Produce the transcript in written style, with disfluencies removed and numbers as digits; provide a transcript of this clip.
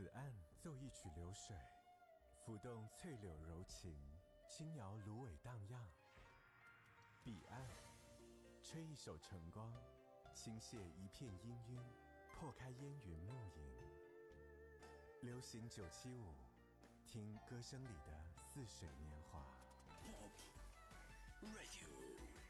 此岸奏一曲流水，浮动翠柳柔情，轻摇芦苇荡漾。彼岸吹一首晨光，倾泻一片氤氲，破开烟云暮影。流行975，听歌声里的似水年华。 Pop Radio。